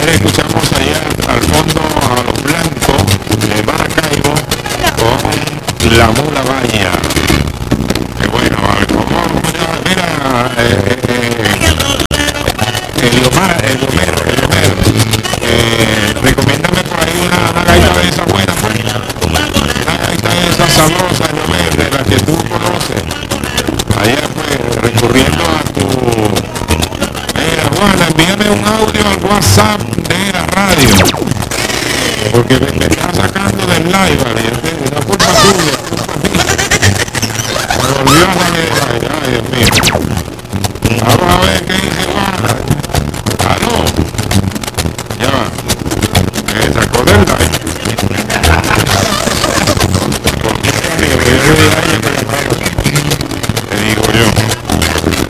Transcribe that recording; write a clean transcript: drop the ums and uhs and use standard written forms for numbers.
aire escuchamos allá al fondo a los blancos de Maracaibo con la mula baña. Que bueno, como mira, el Homero, recomiéndame por ahí una gaita de esa buena, pues. Una gaita de esa sabrosa, el Homero, de la que tú conoces. Allá pues, recurriendo a tu... Mira, Juana, envíame un audio al WhatsApp de la radio. Porque me está sacando del live, ¿vale? No es culpa tuya, es culpa mía. Me volvió a salir, ay, Dios mío. Vamos